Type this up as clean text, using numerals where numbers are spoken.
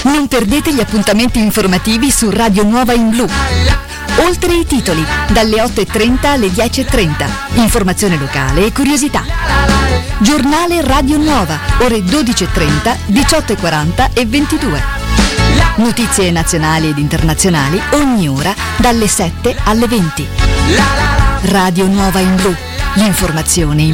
Non perdete gli appuntamenti informativi su Radio Nuova in Blu. Oltre i titoli, dalle 8:30 alle 10:30. Informazione locale e curiosità. Giornale Radio Nuova, ore 12:30, 18:40 e 22. Notizie nazionali ed internazionali ogni ora dalle 7 alle 20. Radio Nuova in Blu. L'informazione in